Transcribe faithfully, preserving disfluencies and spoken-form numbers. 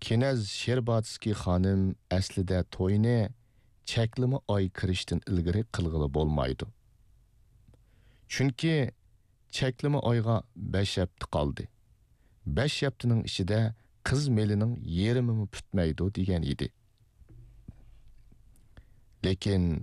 Kinez Sherbatsky xonim aslida to'yni cheklimi oy kirishdan ilgari qilg'ili bo'lmaydi. Chunki cheklimi oyga besh hafta qoldi. besh haftaning ichida qiz melining yerimi putmaydi degan edi. Lekin